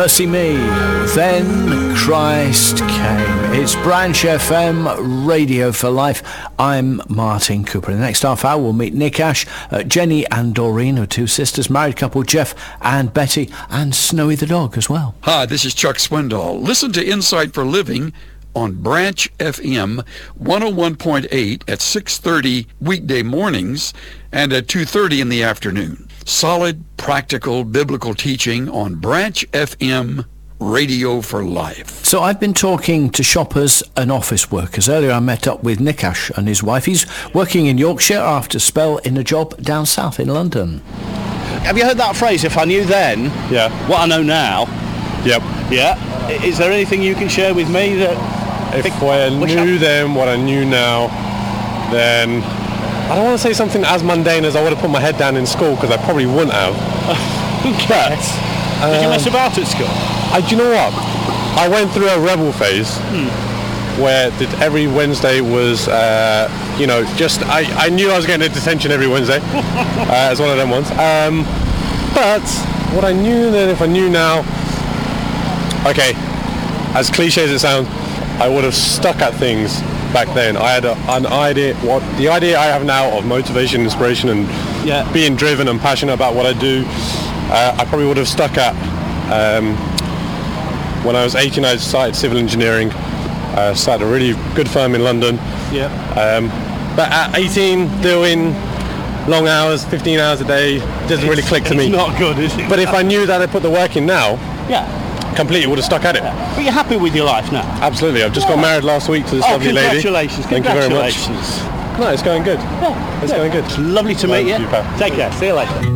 Mercy Me, Then Christ Came. It's Branch FM, Radio for Life. I'm Martin Cooper. In the next half hour, we'll meet Nick Ash, Jenny and Doreen, her two sisters, married couple Jeff and Betty, and Snowy the dog as well. Hi, this is Chuck Swindoll. Listen to Insight for Living on Branch FM 101.8 at 6:30 weekday mornings and at 2:30 in the afternoon. Solid, practical, biblical teaching on Branch FM, Radio for Life. So I've been talking to shoppers and office workers. Earlier I met up with Nick Ash and his wife. He's working in Yorkshire after a spell in a job down south in London. Have you heard that phrase, if I knew then, Yeah. what I know now? Yep. Yeah. Is there anything you can share with me that... If I knew then what I knew now, then I don't want to say something as mundane as I would have put my head down in school, because I probably wouldn't have. But, did you mess about at school? Do you know what? I went through a rebel phase where every Wednesday was, I knew I was getting a detention every Wednesday. It's one of them ones. But what I knew then, if I knew now, okay, as cliche as it sounds, I would have stuck at things back then. I had an idea, the idea I have now of motivation, inspiration, and being driven and passionate about what I do. I probably would have stuck at. When I was 18, I started civil engineering. Started a really good firm in London. Yeah. But at 18, doing long hours, 15 hours a day, doesn't really click to me. It's not good, is it? But if I knew that I put the work in now, completely would have stuck at it. But you're happy with your life now? Absolutely. I've just got married last week to this lovely lady. Congratulations. Thank you very much. Congratulations. No, it's going good. It's going good. Lovely to meet you. Pal. Take care. See you later.